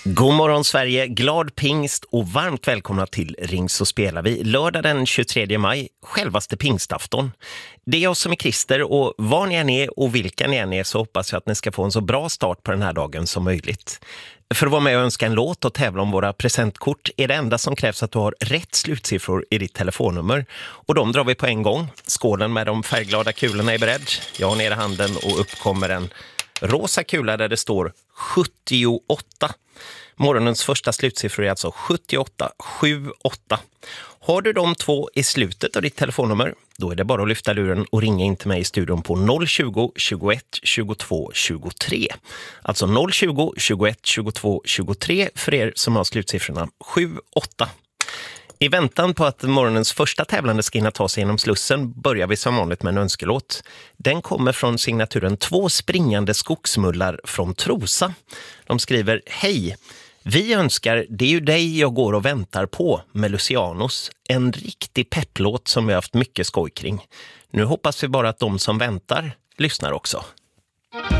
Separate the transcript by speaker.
Speaker 1: God morgon Sverige, glad pingst och varmt välkomna till Ring så spelar vi. Lördag den 23 maj, självaste pingstafton. Det är jag som är Christer och var ni än är och vilka ni än är så hoppas jag att ni ska få en så bra start på den här dagen som möjligt. För att vara med och önska en låt och tävla om våra presentkort är det enda som krävs att du har rätt slutsiffror i ditt telefonnummer. Och de drar vi på en gång. Skålen med de färgglada kulorna är beredd. Jag har ner handen och upp kommer en rosa kula där det står 78. Morgonens första slutsiffror är alltså 78, 78. Har du de två i slutet av ditt telefonnummer, då är det bara att lyfta luren och ringa in till mig i studion på 020 21 22 23. Alltså 020 21 22 23 för er som har slutsiffrorna 78. I väntan på att morgonens första tävlande ska hinna ta sig genom slussen börjar vi som vanligt med en önskelåt. Den kommer från signaturen 2 springande skogsmullar från Trosa. De skriver: Hej, vi önskar Det är ju dig jag går och väntar på med Lucianos. En riktig pepplåt som vi har haft mycket skoj kring. Nu hoppas vi bara att de som väntar lyssnar också.